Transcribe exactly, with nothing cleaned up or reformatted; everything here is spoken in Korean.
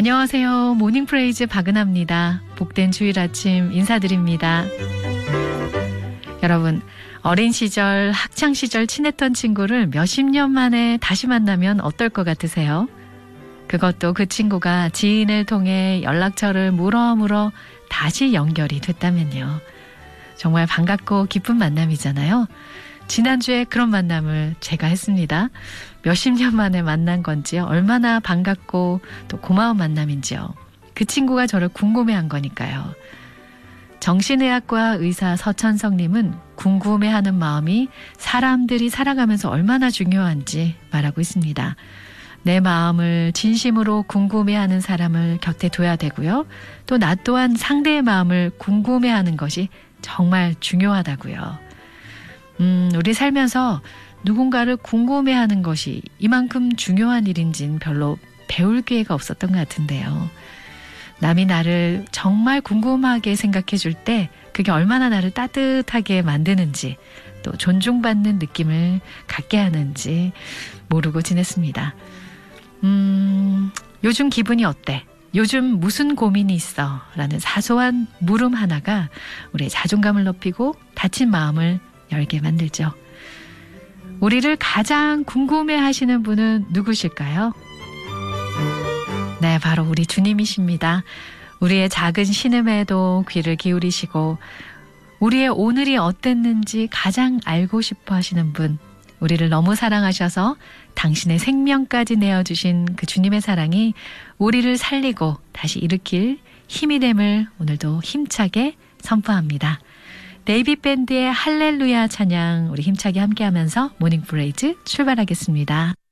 안녕하세요. 모닝프레이즈 박은하입니다. 복된 주일 아침 인사드립니다. 여러분, 어린 시절, 학창 시절 친했던 친구를 몇십 년 만에 다시 만나면 어떨 것 같으세요? 그것도 그 친구가 지인을 통해 연락처를 물어 물어 다시 연결이 됐다면요. 정말 반갑고 기쁜 만남이잖아요. 지난주에 그런 만남을 제가 했습니다. 몇십 년 만에 만난 건지 얼마나 반갑고 또 고마운 만남인지요. 그 친구가 저를 궁금해한 거니까요. 정신의학과 의사 서천성님은 궁금해하는 마음이 사람들이 살아가면서 얼마나 중요한지 말하고 있습니다. 내 마음을 진심으로 궁금해하는 사람을 곁에 둬야 되고요. 또 나 또한 상대의 마음을 궁금해하는 것이 정말 중요하다고요. 음, 우리 살면서 누군가를 궁금해하는 것이 이만큼 중요한 일인지는 별로 배울 기회가 없었던 것 같은데요. 남이 나를 정말 궁금하게 생각해 줄 때 그게 얼마나 나를 따뜻하게 만드는지 또 존중받는 느낌을 갖게 하는지 모르고 지냈습니다. 음, 요즘 기분이 어때? 요즘 무슨 고민이 있어? 라는 사소한 물음 하나가 우리의 자존감을 높이고 다친 마음을 열게 만들죠. 우리를 가장 궁금해 하시는 분은 누구실까요? 네, 바로 우리 주님이십니다. 우리의 작은 신음에도 귀를 기울이시고 우리의 오늘이 어땠는지 가장 알고 싶어 하시는 분, 우리를 너무 사랑하셔서 당신의 생명까지 내어주신 그 주님의 사랑이 우리를 살리고 다시 일으킬 힘이 됨을 오늘도 힘차게 선포합니다. 데이빗 밴드의 할렐루야 찬양 우리 힘차게 함께하면서 모닝 프레이즈 출발하겠습니다.